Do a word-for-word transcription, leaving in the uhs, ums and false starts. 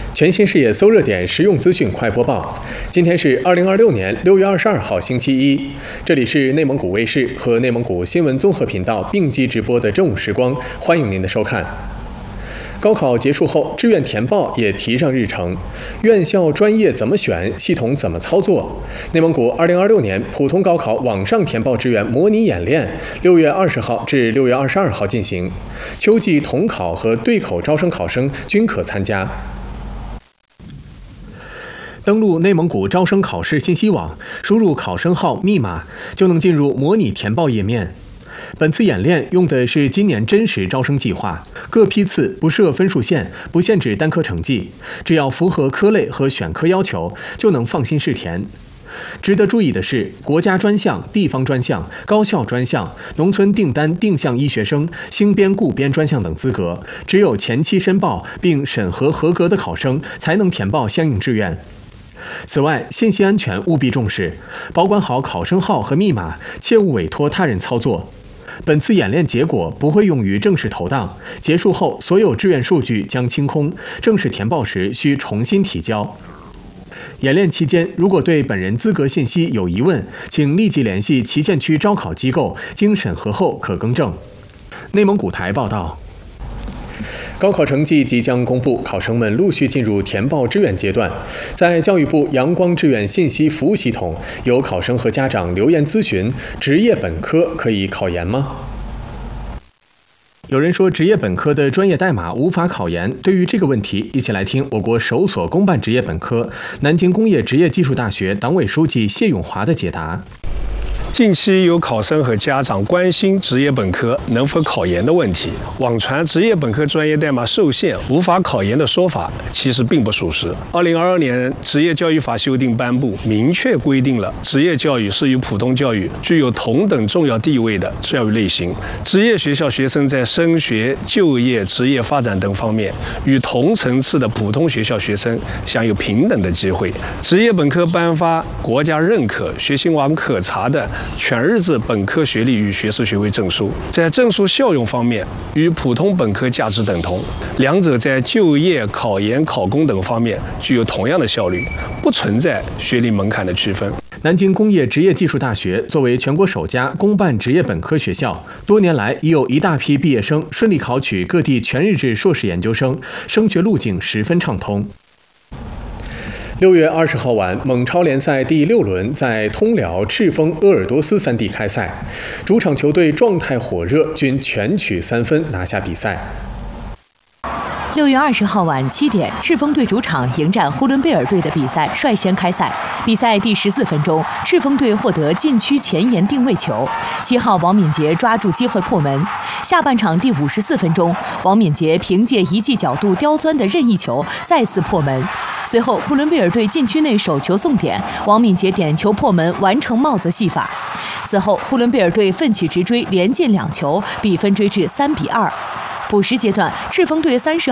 全新视野搜热点实用资讯快播报。今天是二零二六年六月二十二号，星期一。这里是内蒙古卫视和内蒙古新闻综合频道并机直播的正午时光，欢迎您的收看。高考结束后，志愿填报也提上日程。院校专业怎么选？系统怎么操作？内蒙古二零二六年普通高考网上填报志愿模拟演练，六月二十号至六月二十二号进行。秋季统考和对口招生考生均可参加。登录内蒙古招生考试信息网，输入考生号、密码，就能进入模拟填报页面。本次演练用的是今年真实招生计划，各批次不设分数线，不限制单科成绩，只要符合科类和选科要求，就能放心试填。值得注意的是，国家专项、地方专项、高校专项、农村订单定向医学生、兴编雇编专项等资格，只有前期申报并审核合格的考生才能填报相应志愿。此外，信息安全务必重视，保管好考生号和密码，切勿委托他人操作。本次演练结果不会用于正式投档，结束后所有志愿数据将清空，正式填报时需重新提交。演练期间，如果对本人资格信息有疑问，请立即联系其县区招考机构，经审核后可更正。内蒙古台报道。高考成绩即将公布，考生们陆续进入填报志愿阶段。在教育部阳光志愿信息服务系统，有考生和家长留言咨询：职业本科可以考研吗？有人说职业本科的专业代码无法考研，对于这个问题，一起来听我国首所公办职业本科南京工业职业技术大学党委书记谢永华的解答。 近期有考生和家长关心职业本科能否考研的问题，网传职业本科专业代码受限无法考研的说法其实并不属实。二零二二年职业教育法修订颁布，明确规定了职业教育是与普通教育具有同等重要地位的教育类型。职业学校学生在升学、就业、职业发展等方面，与同层次的普通学校学生享有平等的机会。职业本科颁发国家认可、学信网可查的全日制本科学历与学士学位证书，在证书效用方面与普通本科价值等同，两者在就业、考研、考公等方面具有同样的效率，不存在学历门槛的区分。 南京工业职业技术大学作为全国首家公办职业本科学校，多年来已有一大批毕业生顺利考取各地全日制硕士研究生，升学路径十分畅通。六月二十号晚，蒙超联赛第六轮在通辽、赤峰、鄂尔多斯三地开赛，主场球队状态火热，均全取三分拿下比赛。 六月二十号晚七点，赤峰队主场迎战呼伦贝尔队的比赛率先开赛。比赛第十四分钟，赤峰队获得禁区前沿定位球，七号王敏杰抓住机会破门。下半场第五十四分钟，王敏杰凭借一记角度刁钻的任意球再次破门。随后，呼伦贝尔队禁区内手球送点，王敏杰点球破门，完成帽子戏法。此后，呼伦贝尔队奋起直追，连进两球，比分追至三比二。补时阶段，赤峰队三十